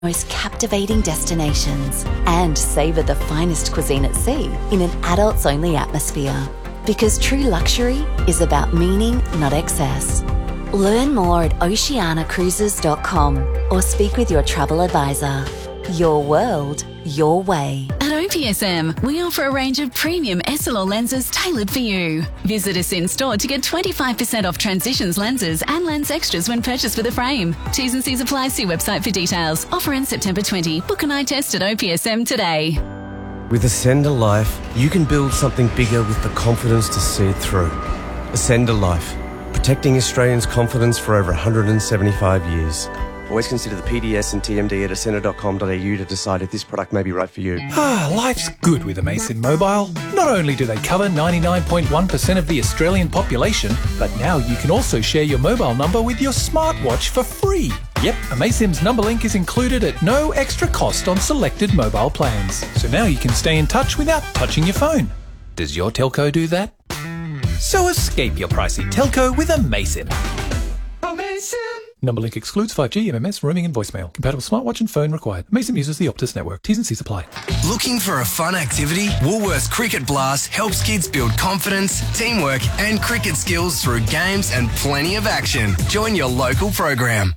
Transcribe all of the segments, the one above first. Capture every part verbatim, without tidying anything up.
most captivating destinations and savour the finest cuisine at sea in an adults-only atmosphere. Because true luxury is about meaning, not excess. Learn more at oceana cruises dot com or speak with your travel advisor. Your world, your way. At O P S M, we offer a range of premium S L R lenses tailored for you. Visit us in store to get twenty-five percent off Transitions lenses and lens extras when purchased with a frame. T's and C's apply. See website for details. Offer ends September twentieth. Book an eye test at O P S M today. With Ascender Life, you can build something bigger with the confidence to see it through. Ascender Life, protecting Australians' confidence for over one hundred seventy-five years. Always consider the P D S and T M D at ascender dot com dot a u to decide if this product may be right for you. Ah, life's good with Amazon Mobile. Not only do they cover ninety-nine point one percent of the Australian population, but now you can also share your mobile number with your smartwatch for free. Yep, Amazon's number link is included at no extra cost on selected mobile plans. So now you can stay in touch without touching your phone. Does your telco do that? So escape your pricey telco with Amazon. Amazon! Number link excludes five G, M M S, roaming and voicemail. Compatible smartwatch and phone required. Amazon uses the Optus network. T's and C's apply. Looking for a fun activity? Woolworths Cricket Blast helps kids build confidence, teamwork and cricket skills through games and plenty of action. Join your local program.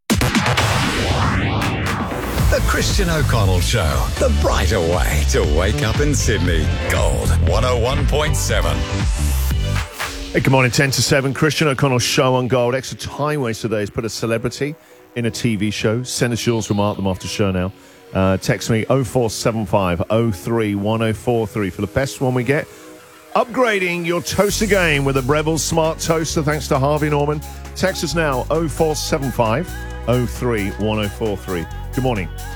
The Christian O'Connell Show, the brighter way to wake up in Sydney. Gold one oh one point seven. Hey, good morning, ten to seven. Christian O'Connell Show on Gold. Extra time waste today is put a celebrity in a T V show. Send us yours from Art Them After Show now. Uh, text me oh four seven five oh three one oh four three for the best one we get. Upgrading your toaster game with a Breville Smart Toaster thanks to Harvey Norman. Text us now oh four seven five oh three one oh four three. Good morning.